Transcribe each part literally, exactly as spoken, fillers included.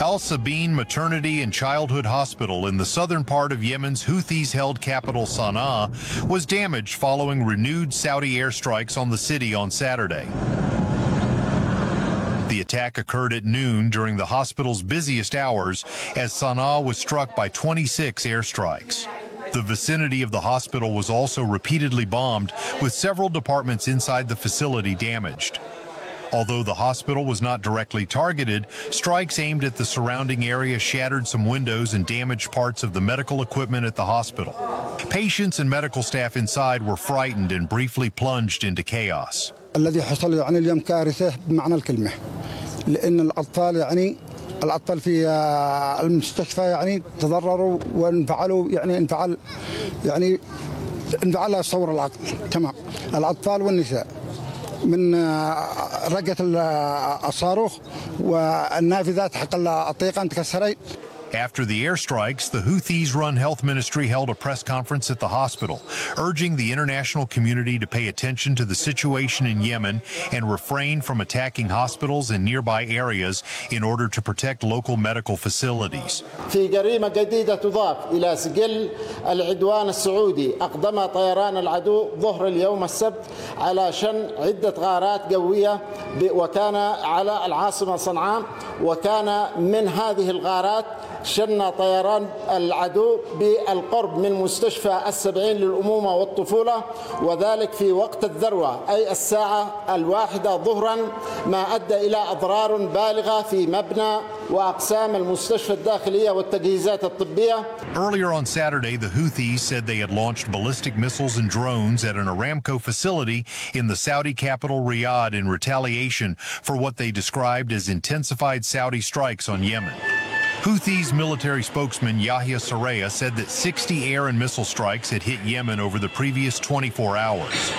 Al Sabeen Maternity and Childhood Hospital in the southern part of Yemen's Houthis-held capital Sana'a was damaged following renewed Saudi airstrikes on the city on Saturday. The attack occurred at noon during the hospital's busiest hours as Sana'a was struck by twenty-six airstrikes. The vicinity of the hospital was also repeatedly bombed, with several departments inside the facility damaged. Although the hospital was not directly targeted, strikes aimed at the surrounding area shattered some windows and damaged parts of the medical equipment at the hospital. Patients and medical staff inside were frightened and briefly plunged into chaos. الذي حصل يعني اليوم كارثة بمعنى الكلمة، لأن الأطفال يعني الأطفال في المستشفى يعني تضرروا وانفعلوا يعني انفعل يعني انفعل صور العقل تمام الأطفال والنساء من رقة الصاروخ والنافذات حق الطيقان تكسرت. After the airstrikes, the Houthis-run health ministry held a press conference at the hospital, urging the international community to pay attention to the situation in Yemen and refrain from attacking hospitals in nearby areas in order to protect local medical facilities. في جريمة جديدة تضاف إلى سجل العدوان السعودي، أقدم طيران العدو ظهر اليوم السبت على شن عدة غارات جوية وكان على العاصمة صنعاء، وكان من هذه الغارات شن طيران العدو بالقرب من مستشفى السبعين للأمومة والطفولة، وذلك في وقت الذروة أي الساعة الواحدة ظهرا، ما أدى إلى أضرار بالغة في مبنى وأقسام المستشفى الداخلية والتجهيزات الطبية. Earlier on Saturday, the Houthis said they had launched ballistic missiles and drones at an Aramco facility in the Saudi capital Riyadh in retaliation for what they described as intensified Saudi strikes on Yemen. Houthis military spokesman Yahya Saraya said that sixty air and missile strikes had hit Yemen over the previous twenty-four hours.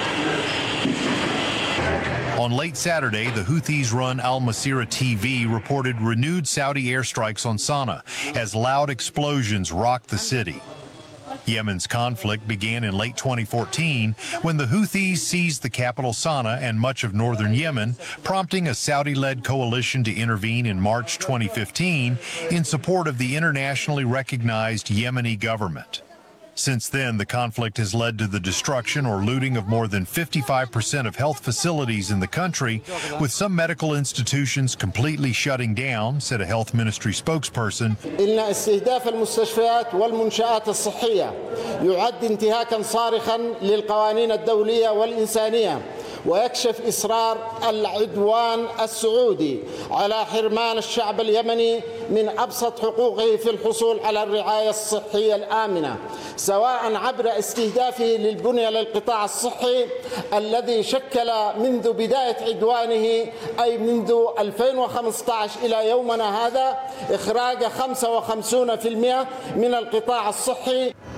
On late Saturday, the Houthis-run Al Masirah T V reported renewed Saudi airstrikes on Sana'a as loud explosions rocked the city. Yemen's conflict began in late twenty fourteen when the Houthis seized the capital Sana'a and much of northern Yemen, prompting a Saudi-led coalition to intervene in March twenty fifteen in support of the internationally recognized Yemeni government. Since then, the conflict has led to the destruction or looting of more than fifty-five percent of health facilities in the country, with some medical institutions completely shutting down, said a health ministry spokesperson. إن استهداف المستشفيات والمنشآت الصحية يعد انتهاكا صارخا للقوانين الدولية والإنسانية، ويكشف إصرار العدوان السعودي على حرمان الشعب اليمني من أبسط حقوقه في الحصول على الرعاية الصحية الآمنة، سواء عبر استهدافه للبنية للقطاع الصحي الذي شكل منذ بداية عدوانه أي منذ ألفين وخمسة عشر إلى يومنا هذا إخراج خمسة وخمسين بالمئة من القطاع الصحي.